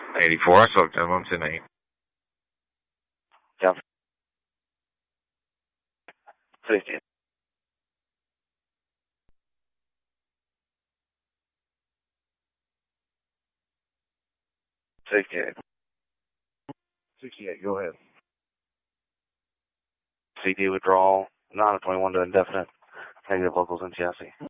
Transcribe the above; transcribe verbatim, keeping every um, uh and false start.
eighty-four, I spoke to him on ten eight. Yeah. fifty. sixty-eight. sixty-eight, go ahead. C D withdrawal, nine of twenty-one to indefinite. Negative locals in chassis.